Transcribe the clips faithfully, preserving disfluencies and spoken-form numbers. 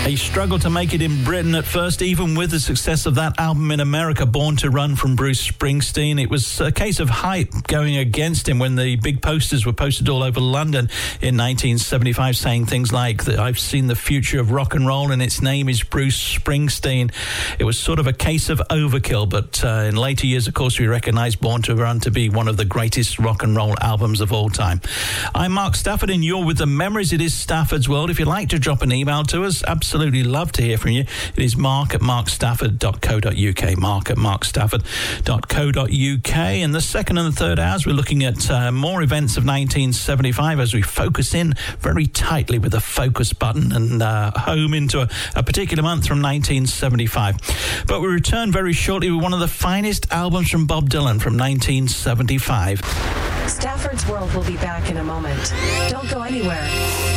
He struggled to make it in Britain at first, even with the success of that album in America, Born to Run from Bruce Springsteen. It was a case of hype going against him when the big posters were posted all over London in nineteen seventy-five saying things like, I've seen the future of rock and roll and its name is Bruce Springsteen. It was sort of a case of overkill, but uh, in later years, of course, we recognise Born to Run to be one of the greatest rock and roll albums of all time. I'm Mark Stafford and you're with The Memories. It is Stafford's World. If you'd like to drop an email to us, absolutely love to hear from you. It is mark at mark stafford dot co dot uk, mark at mark stafford dot co dot uk. In the second and the third hours, we're looking at uh, more events of nineteen seventy-five as we focus in very tightly with the focus button and uh, home into a, a particular month from nineteen seventy-five. But we return very shortly with one of the finest albums from Bob Dylan from nineteen seventy-five. Stafford's World will be back in a moment. Don't go anywhere.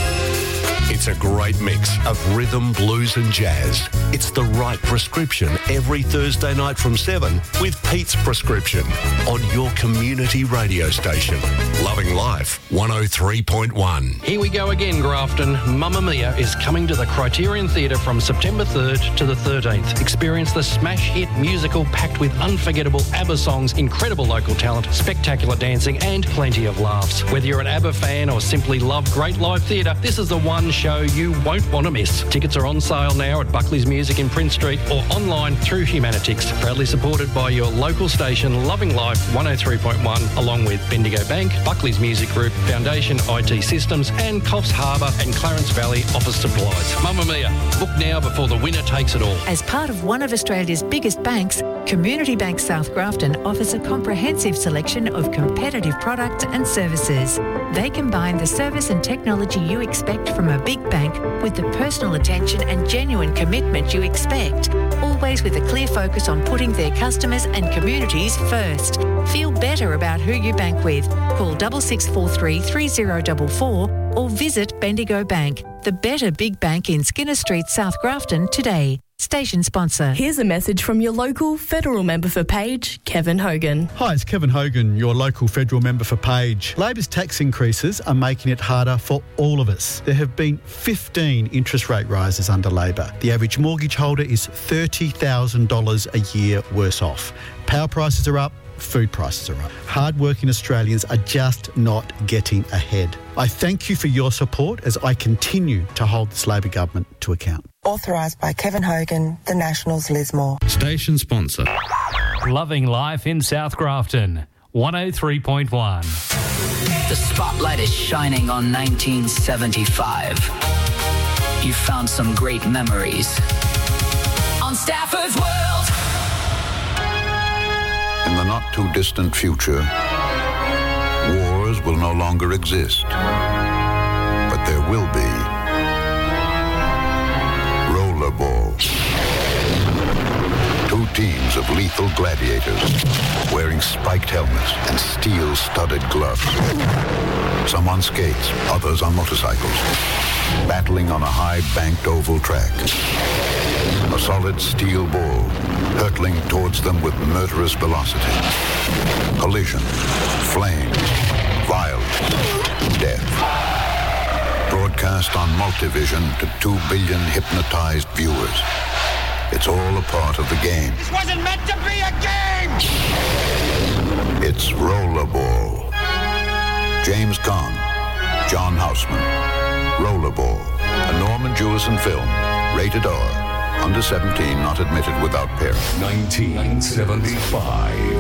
It's a great mix of rhythm, blues and jazz. It's the right prescription every Thursday night from seven with Pete's Prescription on your community radio station. Loving Life one oh three point one. Here we go again, Grafton. Mamma Mia is coming to the Criterion Theatre from September third to the thirteenth. Experience the smash hit musical packed with unforgettable ABBA songs, incredible local talent, spectacular dancing and plenty of laughs. Whether you're an ABBA fan or simply love great live theatre, this is the one show you won't want to miss. Tickets are on sale now at Buckley's Music in Prince Street or online through Humanitix. Proudly supported by your local station Loving Life one oh three point one, along with Bendigo Bank, Buckley's Music Group, Foundation I T Systems and Coffs Harbour and Clarence Valley Office Supplies. Mamma Mia, book now before the winner takes it all. As part of one of Australia's biggest banks, Community Bank South Grafton offers a comprehensive selection of competitive products and services. They combine the service and technology you expect from a big bank with the personal attention and genuine commitment you expect, always with a clear focus on putting their customers and communities first. Feel better about who you bank with. Call six six four three, three zero four four or visit Bendigo Bank, the better big bank in Skinner Street, South Grafton today. Station sponsor. Here's a message from your local federal member for Page, Kevin Hogan. Hi, it's Kevin Hogan, your local federal member for Page. Labor's tax increases are making it harder for all of us. There have been fifteen interest rate rises under Labor. The average mortgage holder is thirty thousand dollars a year worse off. Power prices are up. Food prices are up. Hard-working Australians are just not getting ahead. I thank you for your support as I continue to hold this Labor government to account. Authorised by Kevin Hogan, the Nationals Lismore. Station sponsor. Loving Life in South Grafton, one oh three point one. The spotlight is shining on nineteen seventy-five. You found some great memories on Stafford's World. In the not-too-distant future, wars will no longer exist. But there will be rollerball. Two teams of lethal gladiators wearing spiked helmets and steel-studded gloves. Some on skates, others on motorcycles, battling on a high-banked oval track. A solid steel ball hurtling towards them with murderous velocity. Collision, flame, violence, death. Broadcast on Multivision to two billion hypnotized viewers. It's all a part of the game. This wasn't meant to be a game! It's Rollerball. James Caan, John Houseman. Rollerball, a Norman Jewison film, rated R. Under seventeen, not admitted without parents. nineteen seventy-five.